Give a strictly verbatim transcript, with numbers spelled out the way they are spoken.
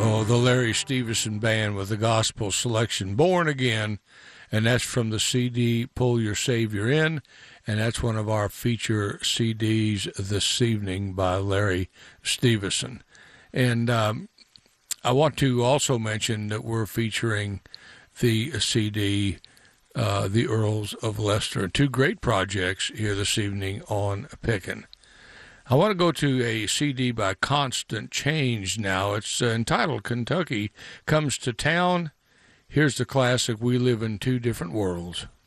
Oh, the Larry Stevenson Band with the gospel selection, Born Again, and that's from the C D Pull Your Savior In, and that's one of our feature C Ds this evening by Larry Stevenson. And um, I want to also mention that we're featuring the C D, uh, The Earls of Leicester, two great projects here this evening on Pickin'. I want to go to a C D by Constant Change now. It's uh, entitled Kentucky Comes to Town. Here's the classic, We Live in Two Different Worlds.